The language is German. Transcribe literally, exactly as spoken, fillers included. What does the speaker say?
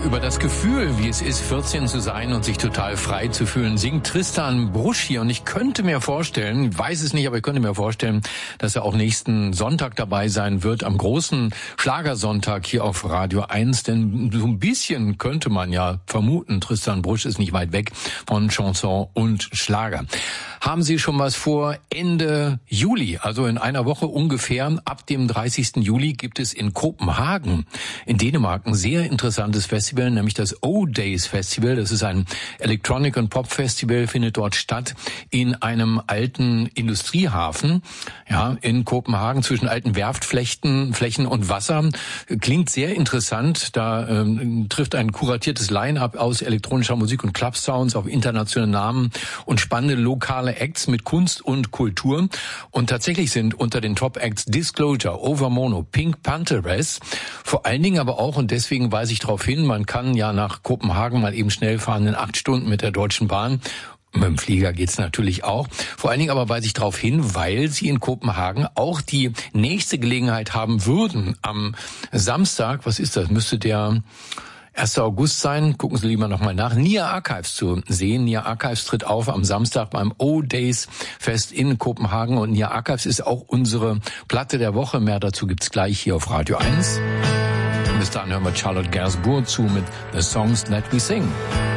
über das Gefühl, wie es ist, vierzehn zu sein und sich total frei zu fühlen, singt Tristan Brusch hier. Und ich könnte mir vorstellen, weiß es nicht, aber ich könnte mir vorstellen, dass er auch nächsten Sonntag dabei sein wird, am großen Schlagersonntag hier auf Radio eins. Denn so ein bisschen könnte man ja vermuten, Tristan Brusch ist nicht weit weg von Chanson und Schlager. Haben Sie schon was vor? Ende Juli, also in einer Woche ungefähr, ab dem dreißigsten Juli gibt es in Kopenhagen, in Dänemark, ein sehr interessantes Festival, nämlich das O-Days Festival. Das ist ein Electronic- und Pop-Festival, findet dort statt in einem alten Industriehafen, ja, in Kopenhagen zwischen alten Werftflächen Flächen und Wasser. Klingt sehr interessant. Da ähm, trifft ein kuratiertes Line-up aus elektronischer Musik und Club-Sounds auf internationale Namen und spannende lokale Acts mit Kunst und Kultur. Und tatsächlich sind unter den Top-Acts Disclosure, Overmono, Pink Pantheress, vor allen Dingen aber auch, und deswegen weise ich darauf hin, man kann ja nach Kopenhagen mal eben schnell fahren in acht Stunden mit der Deutschen Bahn. Mit dem Flieger geht's natürlich auch. Vor allen Dingen aber weise ich darauf hin, weil Sie in Kopenhagen auch die nächste Gelegenheit haben würden. Am Samstag, was ist das, müsste der erster August sein, gucken Sie lieber nochmal nach, Nia Archives zu sehen. Nia Archives tritt auf am Samstag beim O-Days Fest in Kopenhagen und Nia Archives ist auch unsere Platte der Woche. Mehr dazu gibt's gleich hier auf Radio eins. Bis dahin hören wir Charlotte Gainsbourg zu mit The Songs That We Sing.